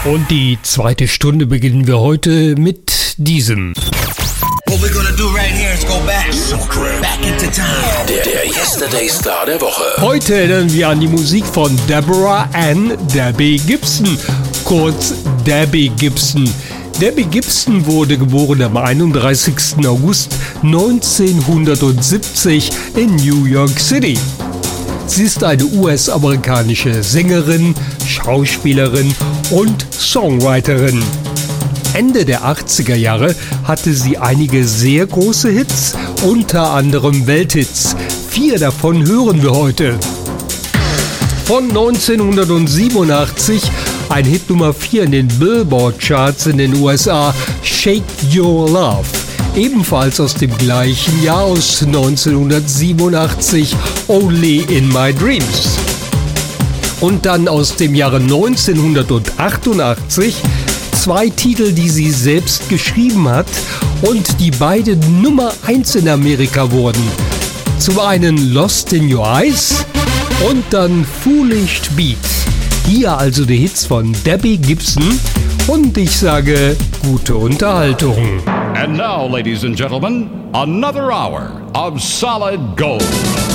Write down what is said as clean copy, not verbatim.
Und die zweite Stunde beginnen wir heute mit diesem. What we're gonna do right here is go back into time. Der Yesterday Star der Woche. Heute erinnern wir an die Musik von Deborah Ann Debbie Gibson, kurz Debbie Gibson. Debbie Gibson wurde geboren am 31. August 1970 in New York City. Sie ist eine US-amerikanische Sängerin, Schauspielerin und Songwriterin. Ende der 80er Jahre hatte sie einige sehr große Hits, unter anderem Welthits. 4 davon hören wir heute. Von 1987 ein Hit Nummer 4 in den Billboard-Charts in den USA, Shake Your Love. Ebenfalls aus dem gleichen Jahr, aus 1987, Only in My Dreams. Und dann aus dem Jahre 1988 2 Titel, die sie selbst geschrieben hat und die beide Nummer 1 in Amerika wurden. Zum einen Lost in Your Eyes und dann Foolish Beat. Hier also die Hits von Debbie Gibson und ich sage gute Unterhaltung. And now, ladies and gentlemen, another hour of solid gold.